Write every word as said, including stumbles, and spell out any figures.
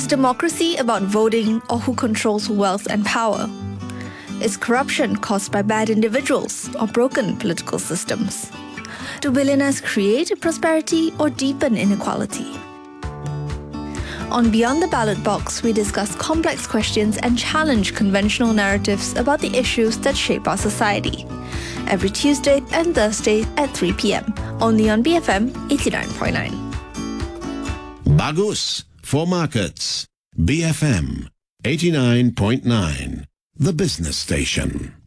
Is democracy about voting or who controls wealth and power? Is corruption caused by bad individuals or broken political systems? Do billionaires create prosperity or deepen inequality? On Beyond the Ballot Box, we discuss complex questions and challenge conventional narratives about the issues that shape our society. Every Tuesday and Thursday at three p.m. Only on B F M eighty-nine point nine. Bagus for markets. B F M eighty-nine point nine, the business station.